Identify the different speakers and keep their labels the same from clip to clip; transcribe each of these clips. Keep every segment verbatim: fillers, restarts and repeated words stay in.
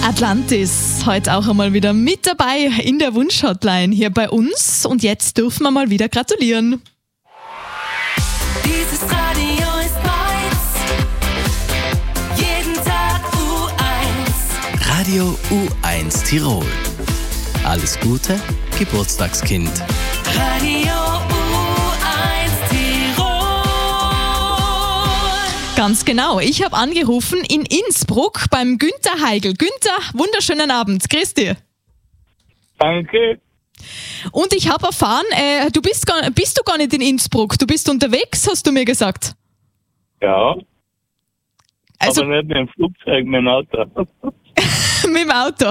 Speaker 1: Atlantis, heute auch einmal wieder mit dabei in der Wunsch-Hotline hier bei uns. Und jetzt dürfen wir mal wieder gratulieren.
Speaker 2: Dieses Radio ist meins, jeden Tag U eins.
Speaker 3: Radio U eins Tirol. Alles Gute, Geburtstagskind.
Speaker 2: Radio U eins Tirol.
Speaker 1: Ganz genau, ich habe angerufen in Innsbruck beim Günther Heigl. Günther, wunderschönen Abend, grüß dir.
Speaker 4: Danke.
Speaker 1: Und ich habe erfahren, äh, du bist, gar, bist du gar nicht in Innsbruck, du bist unterwegs, hast du mir gesagt.
Speaker 4: Ja,
Speaker 1: Also
Speaker 4: aber nicht mit dem Flugzeug, mit dem Auto.
Speaker 1: mit dem Auto.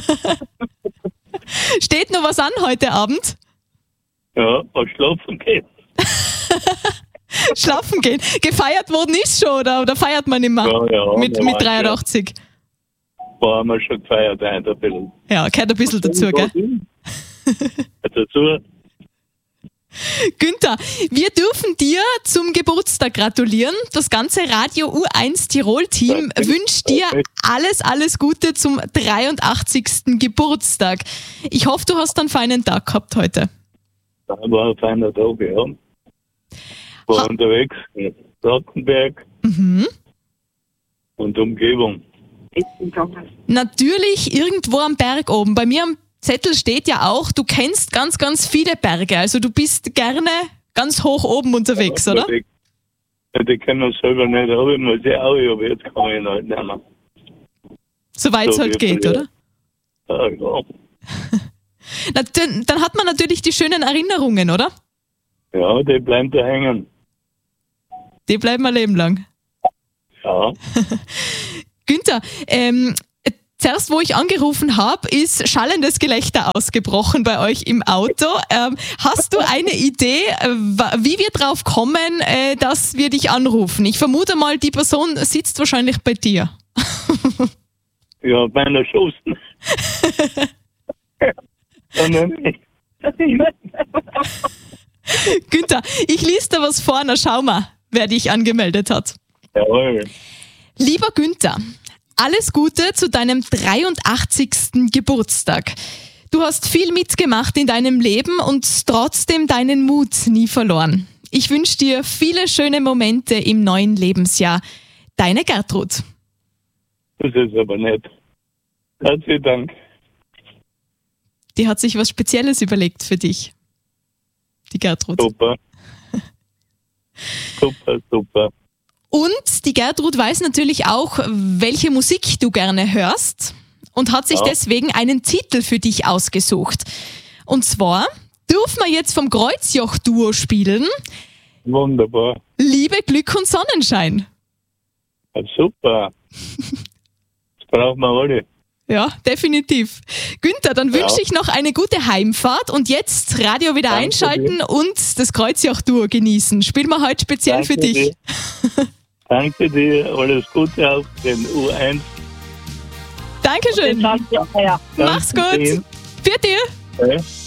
Speaker 1: Steht noch was an heute Abend?
Speaker 4: Ja, was schlafen geht.
Speaker 1: Schlafen gehen. Gefeiert worden ist schon, oder, oder feiert man immer?
Speaker 4: Ja, ja,
Speaker 1: mit
Speaker 4: wir
Speaker 1: mit
Speaker 4: waren
Speaker 1: dreiundachtzig.
Speaker 4: Da haben wir schon gefeiert, ein bisschen.
Speaker 1: Ja, gehört ein bisschen dazu, gell?
Speaker 4: Dazu.
Speaker 1: Günther, wir dürfen dir zum Geburtstag gratulieren. Das ganze Radio U eins Tirol-Team
Speaker 4: Perfekt.
Speaker 1: wünscht dir
Speaker 4: Perfekt.
Speaker 1: alles, alles Gute zum dreiundachtzigsten Geburtstag. Ich hoffe, du hast einen feinen Tag gehabt heute.
Speaker 4: Da war ein feiner Tag, ja. War
Speaker 1: Ha-
Speaker 4: unterwegs in Rottenberg
Speaker 1: Mhm.
Speaker 4: und Umgebung.
Speaker 1: Natürlich irgendwo am Berg oben. Bei mir am Zettel steht ja auch, du kennst ganz, ganz viele Berge. Also du bist gerne ganz hoch oben unterwegs, oder?
Speaker 4: Die, ja, die kennen wir selber nicht, aber ich muss ja auch, aber jetzt kann ich ihn halt nicht mehr.
Speaker 1: Soweit es
Speaker 4: So
Speaker 1: halt
Speaker 4: wie
Speaker 1: geht,
Speaker 4: früher.
Speaker 1: oder?
Speaker 4: Ja, ja.
Speaker 1: Na, dann, dann hat man natürlich die schönen Erinnerungen, oder?
Speaker 4: Ja, die bleiben da hängen.
Speaker 1: Die bleiben ein Leben lang.
Speaker 4: Ja,
Speaker 1: Günther, ähm, zuerst, wo ich angerufen habe, ist schallendes Gelächter ausgebrochen bei euch im Auto. Ähm, hast du eine Idee, äh, wa- wie wir drauf kommen, äh, dass wir dich anrufen? Ich vermute mal, die Person sitzt wahrscheinlich bei dir.
Speaker 4: ja, meiner Schusten. Ja, nicht.
Speaker 1: Günther, ich lese da was vor, na schau mal, wer dich angemeldet hat.
Speaker 4: Jawohl.
Speaker 1: Lieber Günther, alles Gute zu deinem dreiundachtzigsten Geburtstag. Du hast viel mitgemacht in deinem Leben und trotzdem deinen Mut nie verloren. Ich wünsche dir viele schöne Momente im neuen Lebensjahr. Deine Gertrud.
Speaker 4: Das ist aber nett. Herzlichen Dank.
Speaker 1: Die hat sich was Spezielles überlegt für dich. Die Gertrud.
Speaker 4: Super. Super, super.
Speaker 1: Und die Gertrud weiß natürlich auch, welche Musik du gerne hörst und hat sich
Speaker 4: Ja.
Speaker 1: deswegen einen Titel für dich ausgesucht. Und zwar dürfen wir jetzt vom Kreuzjoch-Duo spielen
Speaker 4: Wunderbar.
Speaker 1: Liebe, Glück und Sonnenschein.
Speaker 4: Ja, super. Das brauchen wir alle.
Speaker 1: Ja, definitiv. Günther, dann
Speaker 4: Ja.
Speaker 1: wünsche ich noch eine gute Heimfahrt und jetzt Radio wieder
Speaker 4: Danke
Speaker 1: einschalten und das Kreuzjoch-Duo genießen. Spielen wir heute speziell für
Speaker 4: Danke
Speaker 1: dich.
Speaker 4: dir. Danke dir. Alles Gute auf den U eins.
Speaker 1: Dankeschön.
Speaker 5: Danke, ja.
Speaker 1: Mach's
Speaker 4: Danke
Speaker 1: gut.
Speaker 4: dir.
Speaker 1: Für dir.
Speaker 4: Ja.